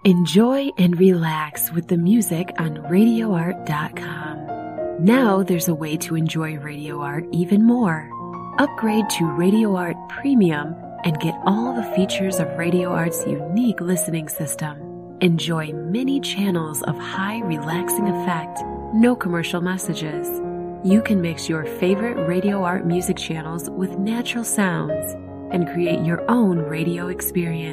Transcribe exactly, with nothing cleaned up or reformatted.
Enjoy and relax with the music on radio art dot com. Now there's a way to enjoy Radio Art even more. Upgrade to Radio Art Premium and get all the features of Radio Art's unique listening system. Enjoy many channels of high relaxing effect, no commercial messages. You can mix your favorite Radio Art music channels with natural sounds and create your own radio experience.